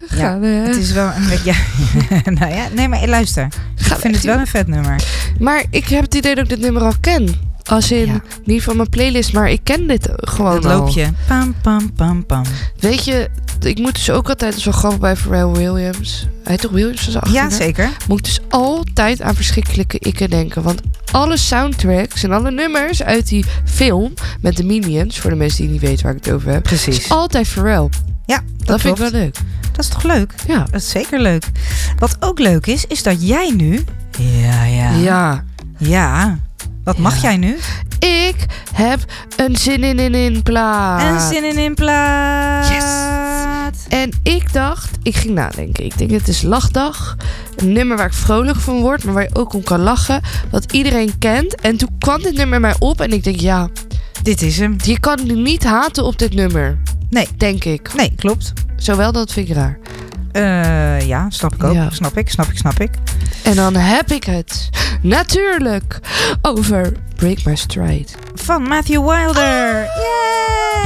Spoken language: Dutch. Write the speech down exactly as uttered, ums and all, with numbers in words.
Ja, we... het is wel een beetje... Ja. nou ja, nee, maar luister. Gaan ik vind we... het wel een vet nummer. Maar ik heb het idee dat ik dit nummer al ken. Als in, ja. niet van mijn playlist, maar ik ken dit gewoon dat al. Dat loopje. Pam, pam, pam, pam. Weet je, ik moet dus ook altijd, zo grappig bij Pharrell Williams. Hij heet toch Williams van zijn achternaam? Ja, zeker. Moet ik dus altijd aan verschrikkelijke ikken denken. Want alle soundtracks en alle nummers uit die film met de Minions, voor de mensen die niet weten waar ik het over heb, precies, is altijd Pharrell. Ja, dat, dat vind klopt. ik wel leuk. Dat is toch leuk? Ja. Dat is zeker leuk. Wat ook leuk is, is dat jij nu... Ja, ja. Ja. Ja. Wat ja. mag jij nu? Ik heb een zin in in in plaat. Een zin in in plaat. Yes. En ik dacht, ik ging nadenken. Ik denk, het is lachdag. Een nummer waar ik vrolijk van word, maar waar je ook om kan lachen. Wat iedereen kent. En toen kwam dit nummer mij op en ik denk, ja... Dit is hem. Je kan niet haten op dit nummer. Nee. Denk ik. Nee, klopt. Zowel, dat vind ik raar. Uh, ja, snap ik ook. Ja. Snap ik, snap ik, snap ik. En dan heb ik het natuurlijk over Break My Stride. Van Matthew Wilder. Oh. Yeah!